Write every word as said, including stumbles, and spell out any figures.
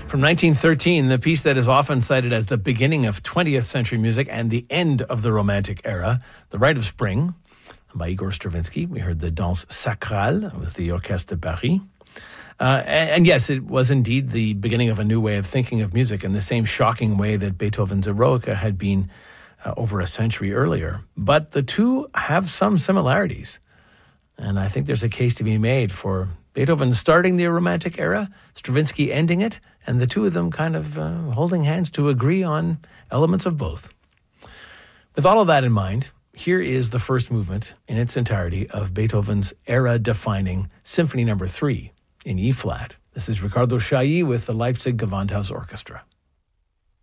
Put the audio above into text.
From nineteen thirteen, the piece that is often cited as the beginning of twentieth century music and the end of the Romantic era, The Rite of Spring, by Igor Stravinsky. We heard the Danse Sacrale with the Orchestre de Paris. Uh, and, and yes, it was indeed the beginning of a new way of thinking of music in the same shocking way that Beethoven's Eroica had been uh, over a century earlier. But the two have some similarities. And I think there's a case to be made for Beethoven starting the Romantic era, Stravinsky ending it, and the two of them kind of uh, holding hands to agree on elements of both. With all of that in mind, here is the first movement in its entirety of Beethoven's era-defining Symphony Number three in E-flat. This is Riccardo Chailly with the Leipzig Gewandhaus Orchestra.